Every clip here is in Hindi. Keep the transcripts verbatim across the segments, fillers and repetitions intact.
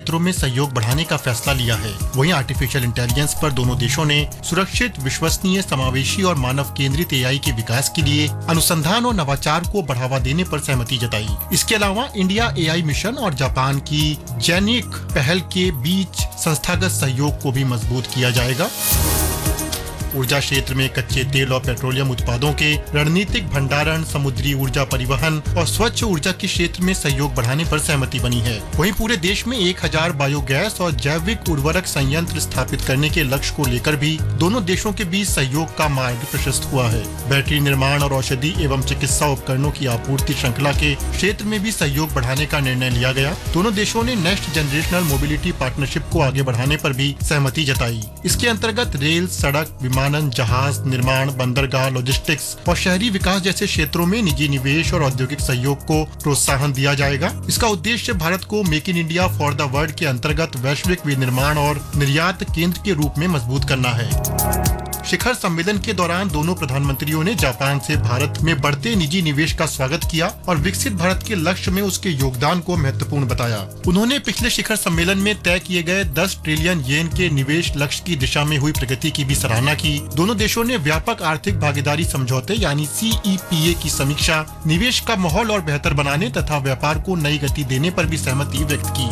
क्षेत्रों में सहयोग बढ़ाने का फैसला लिया है। वहीं आर्टिफिशियल इंटेलिजेंस पर दोनों देशों ने सुरक्षित, विश्वसनीय, समावेशी और मानव केंद्रित एआई के विकास के लिए अनुसंधान और नवाचार को बढ़ावा देने पर सहमति जताई। इसके अलावा इंडिया एआई मिशन और जापान की जेनिक पहल के बीच संस्थागत सहयोग को भी मजबूत किया जाएगा। ऊर्जा क्षेत्र में कच्चे तेल और पेट्रोलियम उत्पादों के रणनीतिक भंडारण, समुद्री ऊर्जा परिवहन और स्वच्छ ऊर्जा के क्षेत्र में सहयोग बढ़ाने पर सहमति बनी है। वहीं पूरे देश में एक हज़ार बायोगैस और जैविक उर्वरक संयंत्र स्थापित करने के लक्ष्य को लेकर भी दोनों देशों के बीच सहयोग का मार्ग प्रशस्त हुआ है। बैटरी निर्माण और औषधि एवं चिकित्सा उपकरणों की आपूर्ति श्रृंखला के क्षेत्र में भी सहयोग बढ़ाने का निर्णय लिया गया। दोनों देशों ने नेक्स्ट जनरेशनल मोबिलिटी पार्टनरशिप को आगे बढ़ाने पर भी सहमति जताई। इसके अंतर्गत रेल, सड़क, विमानन, जहाज निर्माण, बंदरगाह, लॉजिस्टिक्स और शहरी विकास जैसे क्षेत्रों में निजी निवेश और औद्योगिक सहयोग को प्रोत्साहन दिया जाएगा। इसका उद्देश्य भारत को make in India for the world के अंतर्गत वैश्विक विनिर्माण और निर्यात केंद्र के रूप में मजबूत करना है। शिखर सम्मेलन के दौरान दोनों प्रधानमंत्रियों ने जापान से भारत में बढ़ते निजी निवेश का स्वागत किया और विकसित भारत के लक्ष्य में उसके योगदान को महत्वपूर्ण बताया। उन्होंने पिछले शिखर सम्मेलन में तय किए गए दस ट्रिलियन येन के निवेश लक्ष्य की दिशा में हुई प्रगति की भी सराहना की। दोनों देशों ने व्यापक आर्थिक भागीदारी समझौते यानी सी ई पी ए की समीक्षा, निवेश का माहौल और बेहतर बनाने तथा व्यापार को नई गति देने पर भी सहमति व्यक्त की।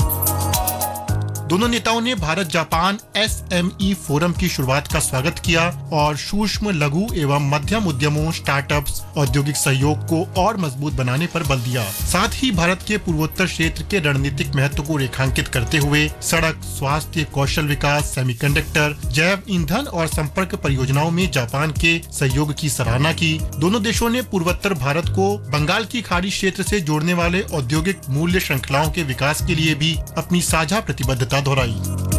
दोनों नेताओं ने Bharat Japan S M E forum की शुरुआत का स्वागत किया और सूक्ष्म, लघु एवं मध्यम उद्यमों, स्टार्टअप्स, औद्योगिक सहयोग को और मजबूत बनाने पर बल दिया। साथ ही भारत के पूर्वोत्तर क्षेत्र के रणनीतिक महत्व को रेखांकित करते हुए सड़क, स्वास्थ्य, कौशल विकास, सेमीकंडक्टर, जैव ईंधन और संपर्क परियोजनाओं में जापान के सहयोग की सराहना की। दोनों देशों ने पूर्वोत्तर भारत को बंगाल की खाड़ी क्षेत्र से जोड़ने वाले औद्योगिक मूल्य श्रृंखलाओं के विकास के लिए भी अपनी साझा प्रतिबद्धता दोहराई।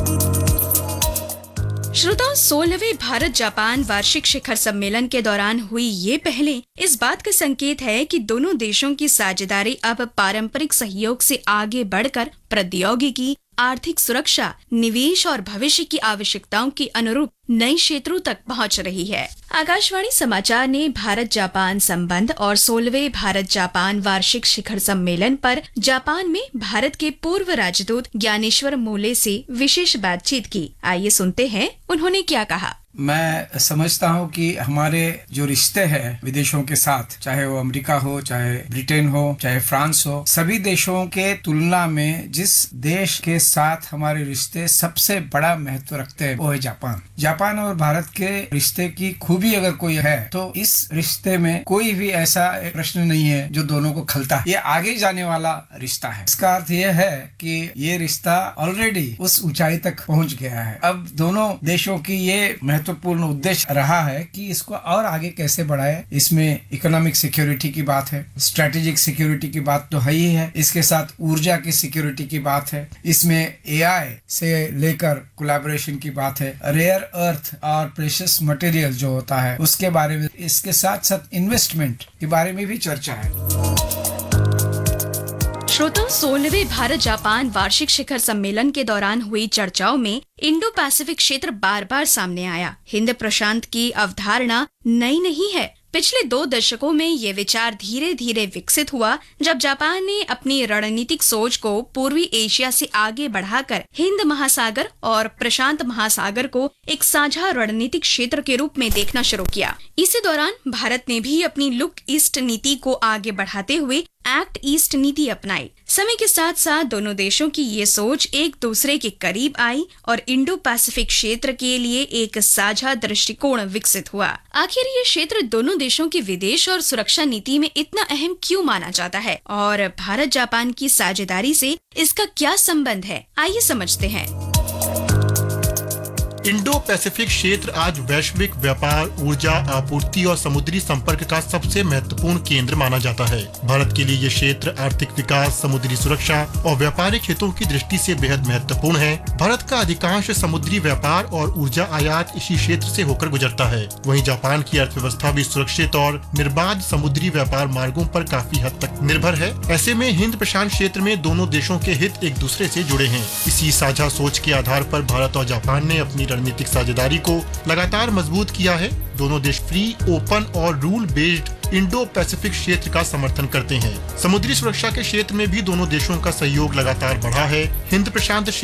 श्रोताओं, सोलहवें भारत जापान वार्षिक शिखर सम्मेलन के दौरान हुई ये पहले इस बात का संकेत है कि दोनों देशों की साझेदारी अब पारंपरिक सहयोग से आगे बढ़कर प्रौद्योगिकी, आर्थिक सुरक्षा, निवेश और भविष्य की आवश्यकताओं के अनुरूप नए क्षेत्रों तक पहुंच रही है। आकाशवाणी समाचार ने भारत जापान संबंध और सोलहवें भारत जापान वार्षिक शिखर सम्मेलन पर जापान में भारत के पूर्व राजदूत ज्ञानेश्वर मोले से विशेष बातचीत की। आइए सुनते हैं उन्होंने क्या कहा। मैं समझता हूँ कि हमारे जो रिश्ते हैं विदेशों के साथ, चाहे वो अमेरिका हो, चाहे ब्रिटेन हो, चाहे फ्रांस हो, सभी देशों के तुलना में जिस देश के साथ हमारे रिश्ते सबसे बड़ा महत्व रखते हैं वो है जापान। जापान और भारत के रिश्ते की खूबी अगर कोई है तो इस रिश्ते में कोई भी ऐसा प्रश्न नहीं है जो दोनों को खलता है। ये आगे जाने वाला रिश्ता है। इसका अर्थ ये है कि ये रिश्ता ऑलरेडी उस ऊंचाई तक पहुंच गया है। अब दोनों देशों की ये महत्वपूर्ण उद्देश्य रहा है कि इसको और आगे कैसे बढ़ाए। इसमें इकोनॉमिक सिक्योरिटी की बात है, स्ट्रेटेजिक सिक्योरिटी की बात तो है ही है, इसके साथ ऊर्जा की सिक्योरिटी की बात है, इसमें ए आई से लेकर कोलैबोरेशन की बात है, रेयर अर्थ और प्रेशियस मटेरियल जो होता है उसके बारे में, इसके साथ साथ इन्वेस्टमेंट के बारे में भी चर्चा है। श्रोताओं, सोलहवें भारत जापान वार्षिक शिखर सम्मेलन के दौरान हुई चर्चाओं में इंडो पैसिफिक क्षेत्र बार बार सामने आया। हिंद प्रशांत की अवधारणा नई नहीं है। पिछले दो दशकों में ये विचार धीरे धीरे विकसित हुआ जब जापान ने अपनी रणनीतिक सोच को पूर्वी एशिया से आगे बढ़ाकर हिंद महासागर और प्रशांत महासागर को एक साझा रणनीतिक क्षेत्र के रूप में देखना शुरू किया। इसी दौरान भारत ने भी अपनी लुक ईस्ट नीति को आगे बढ़ाते हुए एक्ट ईस्ट नीति अपनाई। समय के साथ साथ दोनों देशों की ये सोच एक दूसरे के करीब आई और इंडो पैसिफिक क्षेत्र के लिए एक साझा दृष्टिकोण विकसित हुआ। आखिर ये क्षेत्र दोनों देशों की विदेश और सुरक्षा नीति में इतना अहम क्यों माना जाता है और भारत जापान की साझेदारी से इसका क्या संबंध है, आइए समझते हैं। इंडो पैसिफिक क्षेत्र आज वैश्विक व्यापार, ऊर्जा आपूर्ति और समुद्री संपर्क का सबसे महत्वपूर्ण केंद्र माना जाता है। भारत के लिए ये क्षेत्र आर्थिक विकास, समुद्री सुरक्षा और व्यापारिक हितों की दृष्टि से बेहद महत्वपूर्ण है। भारत का अधिकांश समुद्री व्यापार और ऊर्जा आयात इसी क्षेत्र से होकर गुजरता है। वहीं जापान की अर्थव्यवस्था भी सुरक्षित और निर्बाध समुद्री व्यापार मार्गों पर काफी हद तक निर्भर है। ऐसे में हिंद प्रशांत क्षेत्र में दोनों देशों के हित एक दूसरे से जुड़े हैं। इसी साझा सोच के आधार पर भारत और जापान ने अपनी रणनीतिक साझेदारी को लगातार मजबूत किया है। दोनों देश फ्री, ओपन और रूल बेस्ड इंडो पैसिफिक क्षेत्र का समर्थन करते हैं। समुद्री सुरक्षा के क्षेत्र में भी दोनों देशों का सहयोग लगातार बढ़ा है। हिंद प्रशांत